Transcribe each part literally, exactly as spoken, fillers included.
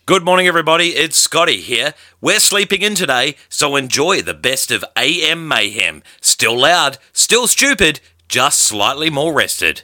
Good morning, everybody. It's Scotty here. We're sleeping in today, so enjoy the best of A M Mayhem. Still loud, still stupid, just slightly more rested.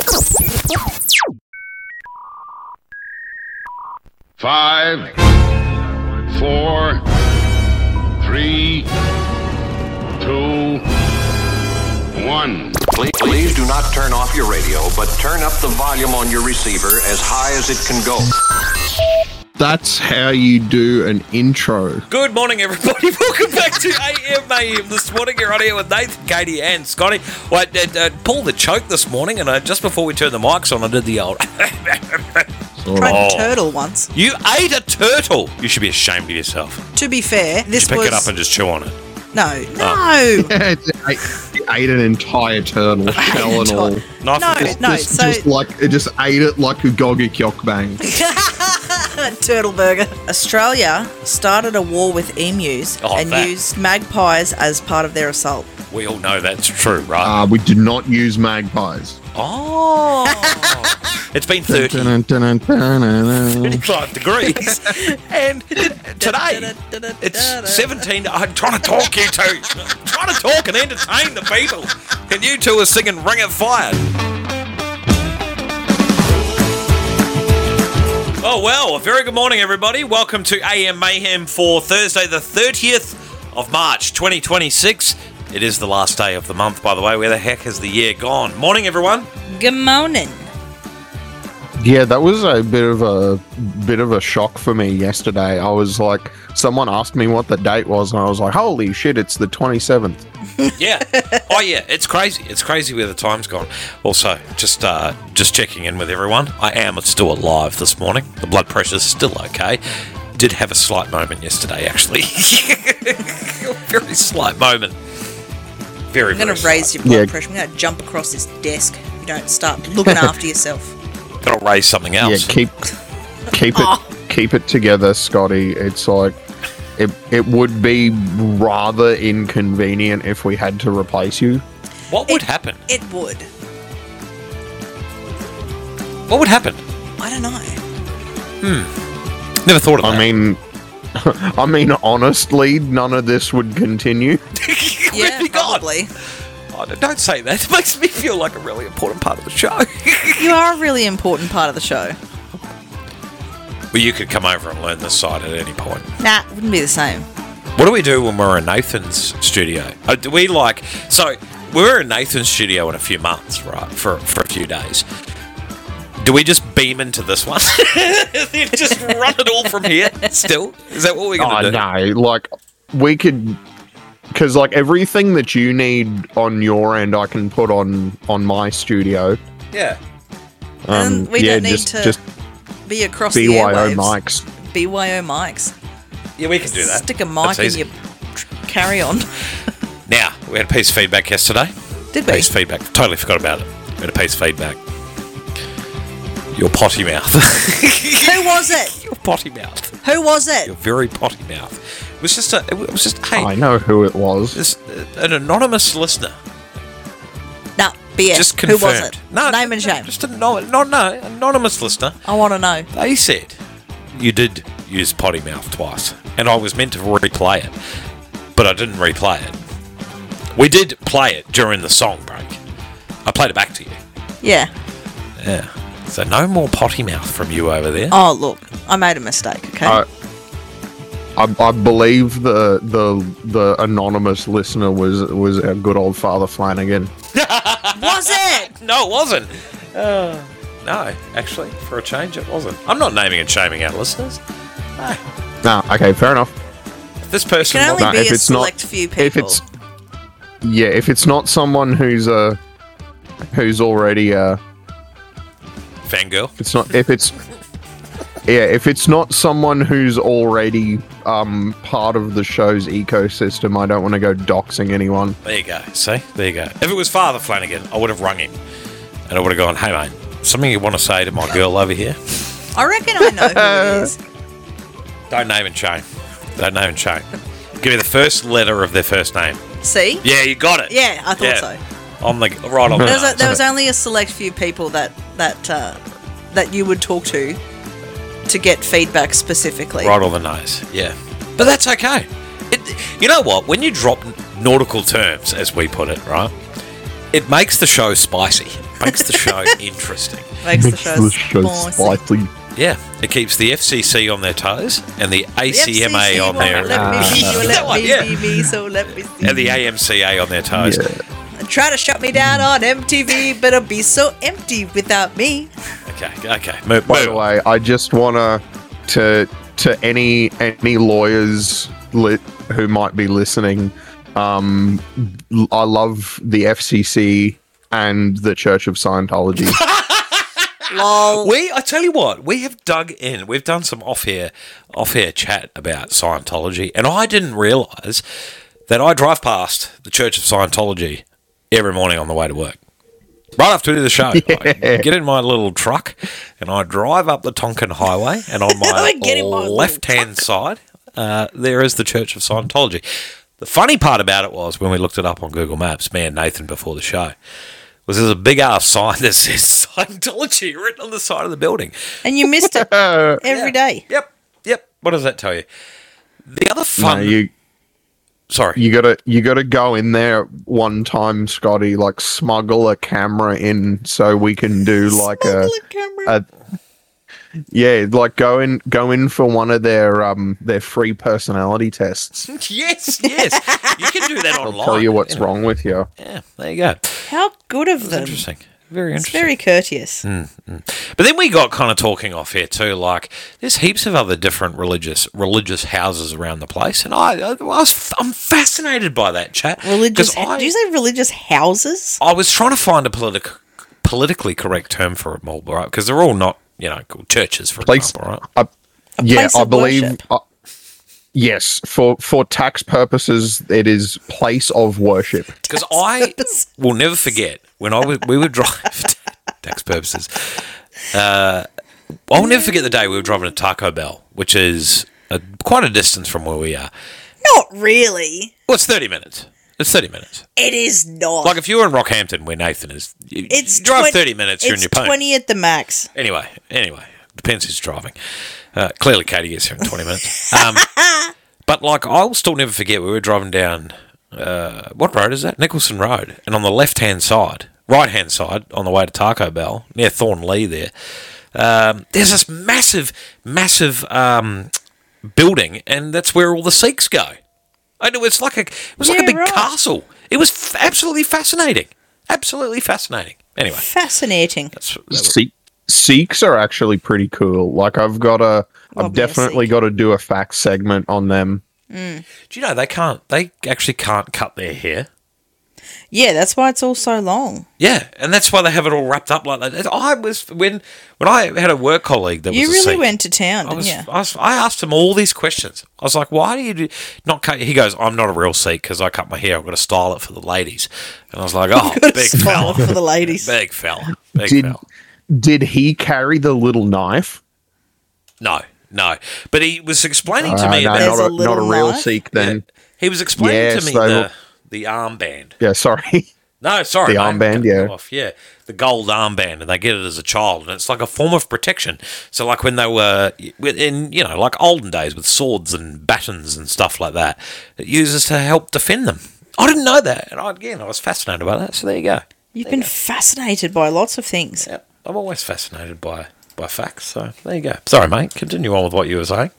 Five, four, three, two, one. Please, please do not turn off your radio, but turn up the volume on your receiver as high as it can go. That's how you do an intro. Good morning, everybody. Welcome back to A M Mayhem this morning. You're on here with Nathan, Katie, and Scotty. Well, I uh, uh, pulled the choke this morning, and uh, just before we turned the mics on, I did the old... Tried a turtle once. You ate a turtle. You should be ashamed of yourself. To be fair, this you pick was... it up and just chew on it. No, no. Oh. Yeah, it ate, it ate an entire turtle, shell and all. No, no, just, no. Just, So just like it just ate it like a goggy kyokbang. turtle burger. Australia started a war with emus Oh, and that. used magpies as part of their assault. We all know that's true, right? Uh, we did not use magpies. Oh. It's been thirty, thirty-five degrees. And today, it's seventeen. I'm trying to talk, you two. I'm trying to talk and entertain the people. And you two are singing Ring of Fire. Oh, well, a very good morning, everybody. Welcome to A M Mayhem for Thursday, the thirtieth of March, twenty twenty-six. It is the last day of the month, by the way. Where the heck has the year gone? Morning, everyone. Good morning. Yeah, that was a bit of a bit of a shock for me yesterday. I was like, someone asked me what the date was, and I was like, holy shit, it's the twenty-seventh. Yeah. Oh, yeah. It's crazy. It's crazy where the time's gone. Also, just uh, just checking in with everyone. I am still alive this morning. The blood pressure's still okay. Did have a slight moment yesterday, actually. Very slight moment. Very, I'm going very to raise slight. your blood Yeah. pressure. I'm going to jump across this desk if you don't start looking after yourself. Gotta raise something Yeah, else. keep keep it Oh. keep it together, Scotty. It's like it it would be rather inconvenient if we had to replace you. What would It- happen? It would. What would happen? I don't know. Never thought of that. I mean, I mean, honestly, none of this would continue. Yeah, Really not. probably. Oh, don't say that. It makes me feel like a really important part of the show. You are a really important part of the show. Well, you could come over and learn this side at any point. Nah, it wouldn't be the same. What do we do when we're in Nathan's studio? Oh, do we like... So, we're in Nathan's studio in a few months, right? For for a few days. Do we just beam into this one? Then just run it all from here still? Is that what we're going Oh to do? no, like we could, because like everything that you need on your end, I can put on on my studio. Yeah. Um, And we yeah, don't need just to just be across B the Y O airwaves. mics. B Y O mics. Yeah, we can do that. Stick a That's mic in easy. your carry on. Now, we had a piece of feedback yesterday. Did we? Piece of feedback. Totally forgot about it. We had a piece of feedback. Your potty mouth. Who was it? Your potty mouth. Who was it? Your very potty mouth. It was just a. It was just hey. I know who it was. This, an anonymous listener. Nah, B S. Just Who confirmed. was it? No, Name and shame. Just a no, no, no, anonymous listener. I want to know. They said you did use potty mouth twice, and I was meant to replay it, but I didn't replay it. We did play it during the song break. I played it back to you. Yeah. Yeah. So no more potty mouth from you over there. Oh, look. I made a mistake, okay? I, I, I believe the the the anonymous listener was was our good old Father Flanagan. was it? No, it wasn't. Uh, no, actually, for a change, it wasn't. I'm not naming and shaming our listeners. No. Nah, okay, fair enough. If this person Can only wasn't- No, be if a it's not- select few people. If it's yeah, if it's not someone who's uh who's already uh fangirl. if it's not if it's yeah, if it's not someone who's already um part of the show's ecosystem, I don't want to go doxing anyone. There you go. See? There you go. If it was Father Flanagan, I would have rung him. And I would have gone, hey, mate, something you want to say to my girl over here? I reckon I know who it is. Don't name and shame. Don't name and shame. Give me the first letter of their first name. See? Yeah, you got it. Yeah, I thought Yeah. so. On the right on the There was, a, nose. there was only a select few people that that uh, that you would talk to to get feedback specifically. Right on the nose, yeah. But that's okay. It, you know what? When you drop nautical terms, as we put it, right, it makes the show spicy. It makes the show interesting. Makes the Makes show the show spicy. spicy. Yeah, it keeps the F C C on their toes and the A C M A The F C C on won't their Let me be you, That let one, me yeah. be me, so let me see. and the A M C A on their toes. Yeah. Try to shut me down on M T V, but it'll be so empty without me. Okay, okay. Move, By move the on. way, I just wanna to to any any lawyers lit who might be listening. Um, I love the F C C and the Church of Scientology. Lol. We, I tell you what, we have dug in. We've done some off-air, off-air chat about Scientology, and I didn't realise that I drive past the Church of Scientology every morning on the way to work. Right after we do the show, I get in my little truck and I drive up the Tonkin Highway, and on my I get in my little left-hand side, uh, there is the Church of Scientology. The funny part about it was when we looked it up on Google Maps, me and Nathan before the show, was there's a big ass sign that says Scientology written on the side of the building. And you missed it Uh, every day. Yep, yep. What does that tell you? The other no, fun. you sorry. you gotta you gotta go in there one time, Scotty. Like smuggle a camera in so we can do like a, Smuggle a camera. a yeah, like go in go in for one of their um their free personality tests. yes, yes. You can do that I'll online. tell you what's Yeah. wrong with you. Yeah, there you go. How good of them. Interesting. Very It's interesting. very courteous. But then we got kind of talking off here too. Like, there's heaps of other different religious religious houses around the place, and I, I was I'm fascinated by that chat. Religious. 'Cause I, Do you say religious houses? I was trying to find a politic, politically correct term for it all, right? Because they're all not, you know, called churches, for Place, example, right? I, yeah, place I of believe. worship. Uh, yes, for for tax purposes, it is place of worship. Because I will never forget when I was, we would drive tax purposes. Uh, I'll never forget the day we were driving to Taco Bell, which is a, quite a distance from where we are. Not really. Well, it's thirty minutes. It's thirty minutes. It is not. Like if you were in Rockhampton, where Nathan is, you, it's you drive twen- thirty minutes. You're in it's your pony. twenty at the max. Anyway, anyway, depends who's driving. Uh, clearly, Katie gets here in twenty minutes. Um, but like, I'll still never forget we were driving down. Uh, what road is that? Nicholson Road, and on the left-hand side, right-hand side, on the way to Taco Bell near Thornlea, there, um, there's this massive, massive um, building, and that's where all the Sikhs go. I know it's like a, it was like a Yeah, big right. castle. It was f- absolutely fascinating. Absolutely fascinating. Anyway, Fascinating. that's that was, Sikh, Sikhs are actually pretty cool. Like I've got a, Love I've me a definitely Sikh. got to do a fact segment on them. do you know they can't? They actually can't cut their hair. Yeah, that's why it's all so long. Yeah, and that's why they have it all wrapped up like that. I was when when I had a work colleague that You was a really Sikh, went to town, I didn't was, you? I was I asked him all these questions. I was like, "Why do you do, not cut?" He goes, "I'm not a real Sikh because I cut my hair. I've got to style it for the ladies." And I was like, "Oh, big Smile fella, for the ladies. big fella, big Did fella." did he carry the little knife? No, no, but he was explaining to Uh, me no, about. There's not a a, not a little real knife? Sikh then. He was explaining Yes, to me they the look- the armband. Yeah, sorry. No, sorry, The mate. armband, Cut yeah. it off. Yeah, the gold armband, and they get it as a child, and it's like a form of protection. So, like when they were in, you know, like olden days with swords and batons and stuff like that, it uses to help defend them. I didn't know that, and I, again, I was fascinated by that. So there you go. You've been fascinated by lots of things. Yep. I'm always fascinated by by facts. So there you go. Sorry, mate. Continue on with what you were saying.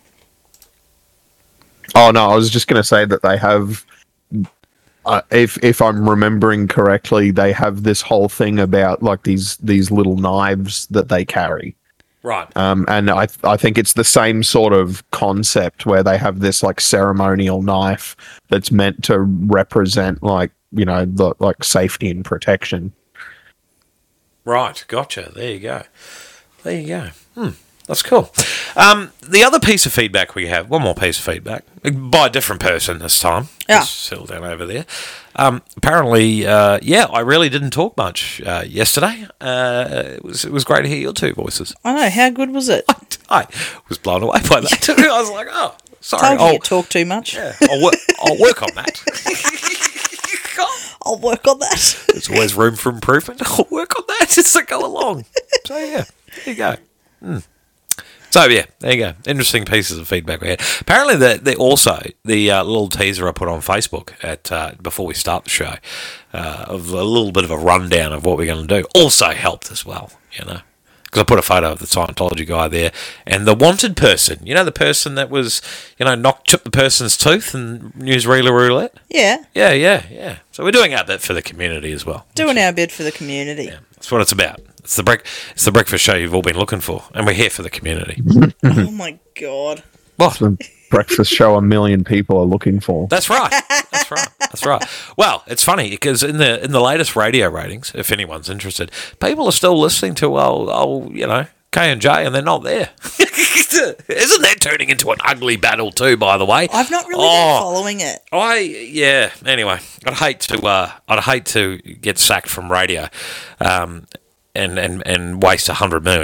Oh no, I was just going to say that they have. Uh, if if I'm remembering correctly, they have this whole thing about like these these little knives that they carry. Right. Um, and I I think it's the same sort of concept where they have this like ceremonial knife that's meant to represent like you know the like safety and protection. Right, gotcha. There you go. There you go. Hmm, that's cool. Um, the other piece of feedback we have, one more piece of feedback, by a different person this time. Yeah. Just settle down over there. Um, apparently, uh, yeah, I really didn't talk much uh, yesterday. Uh, it was it was great to hear your two voices. I know. How good was it? I was blown away by that too. I was like, oh, sorry. Told you I'll, you talk too much. yeah, I'll, wor- I'll work on that. I'll work on that. There's always room for improvement. I'll work on that as I go along. So, yeah, there you go. Hmm. So yeah, there you go. Interesting pieces of feedback we had. Apparently, they they also the uh, little teaser I put on Facebook at uh, before we start the show uh, of a little bit of a rundown of what we're going to do also helped as well. You know, because I put a photo of the Scientology guy there and the wanted person. You know, the person that was you know knocked chipped the person's tooth and used Reeler Roulette. Yeah. Yeah, yeah, yeah. So we're doing our bit for the community as well. Doing our bit for the community. Yeah, that's what it's about. It's the break. It's the breakfast show you've all been looking for, and we're here for the community. Oh my God. What? The breakfast show a million people are looking for. That's right. That's right. That's right. Well, it's funny because in the in the latest radio ratings, if anyone's interested, people are still listening to oh, oh you know K and J, and they're not there. Isn't that turning into an ugly battle too? By the way, I've not really Oh. been following it. I yeah. Anyway, I'd hate to uh, I'd hate to get sacked from radio, um, and and and waste a hundred million